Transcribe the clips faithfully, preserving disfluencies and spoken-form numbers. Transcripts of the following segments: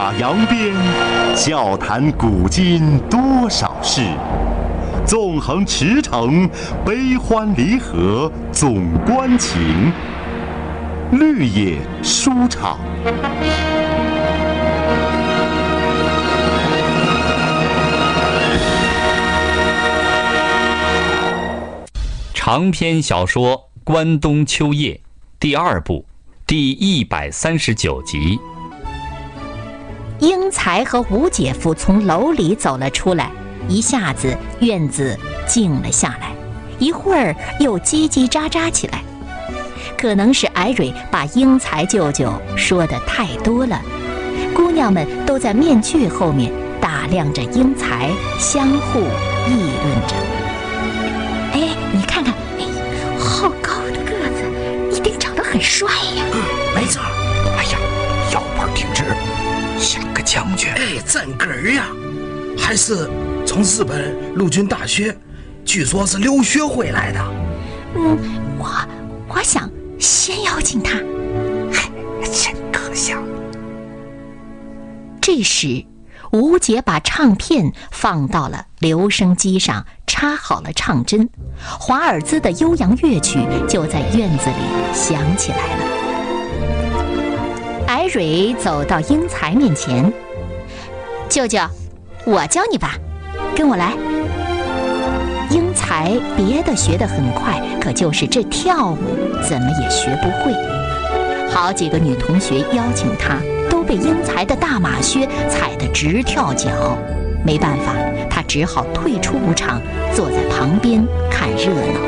马扬鞭，笑谈古今多少事。纵横驰骋，悲欢离合总关情。绿野书场。 长篇小说《关东秋夜》第二部第一百三十九集。 英才和吴姐夫从楼里走了出来，一下子院子静了下来，一会儿又叽叽喳喳起来。可能是艾蕊把英才舅舅说得太多了，姑娘们都在面具后面打量着英才，相互议论着。哎，你看看，哎，好高的个子，一定长得很帅呀。 嗯，没错。 哎呀，腰板挺直，像个将军。 哎，站根儿呀，还是从日本陆军大学，据说是留学回来的。 嗯，我我想先邀请他。 嗨，真可笑。 这时，吴姐把唱片放到了留声机上，插好了唱针，华尔兹的悠扬乐曲就在院子里响起来了。艾蕊走到英才面前，舅舅，我教你吧，跟我来。英才别的学得很快，可就是这跳舞怎么也学不会。好几个女同学邀请他，都被英才的大马靴踩得直跳脚。没办法，他只好退出舞场，坐在旁边看热闹。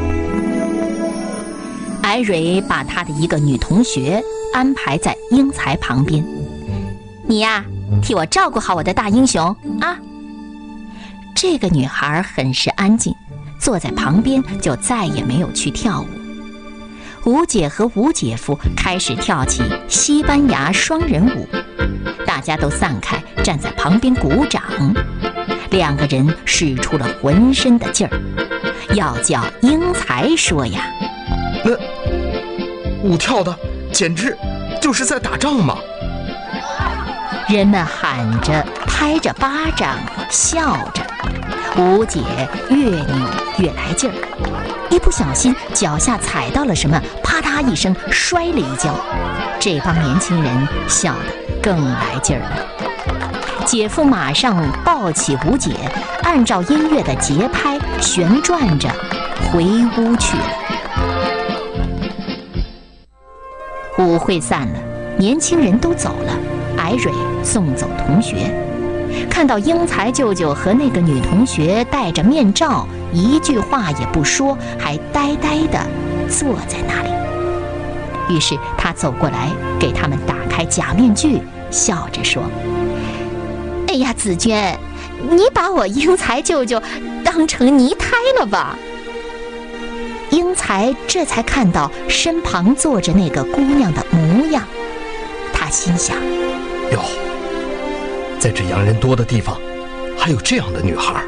艾蕊把他的一个女同学安排在英才旁边，你呀，替我照顾好我的大英雄啊。这个女孩很是安静，坐在旁边就再也没有去跳舞。吴姐和吴姐夫开始跳起西班牙双人舞，大家都散开，站在旁边鼓掌。两个人使出了浑身的劲儿，要叫英才说呀， 那舞跳的简直就是在打仗嘛。 人们喊着，拍着巴掌，笑着。吴姐越扭越来劲儿，一不小心脚下踩到了什么，啪嗒一声摔了一跤。这帮年轻人笑得更来劲儿了。姐夫马上抱起吴姐，按照音乐的节拍旋转着回屋去了。舞会散了，年轻人都走了，艾蕊送走同学。看到英才舅舅和那个女同学戴着面罩，一句话也不说，还呆呆地坐在那里。于是他走过来，给他们打开假面具，笑着说，哎呀，紫娟，你把我英才舅舅当成泥胎了吧？英才这才看到身旁坐着那个姑娘的模样，他心想， 哟，在这洋人多的地方，还有这样的女孩。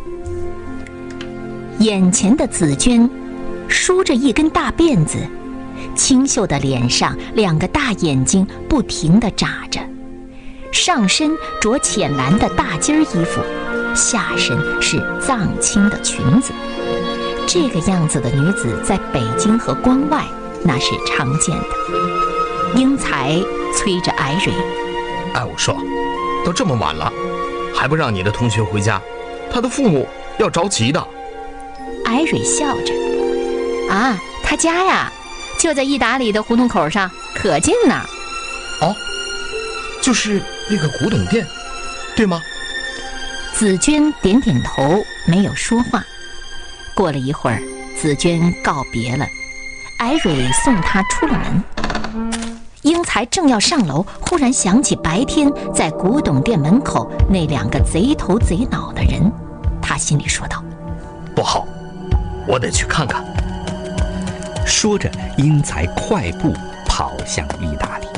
眼前的紫娟梳着一根大辫子，清秀的脸上两个大眼睛不停地眨着，上身着浅蓝的大襟衣服，下身是藏青的裙子。这个样子的女子在北京和关外那是常见的。英才催着艾蕊， 哎，我说都这么晚了，还不让你的同学回家，他的父母要着急的。 艾蕊笑着，啊，他家呀，就在意大利的胡同口上，可近呢。 哦，就是那个古董店，对吗？ 紫娟点点头，没有说话。过了一会儿，紫娟告别了，艾蕊送她出了门。英才正要上楼，忽然想起白天在古董店门口那两个贼头贼脑的人，他心里说道， 不好，我得去看看。 说着，英才快步跑向意大利。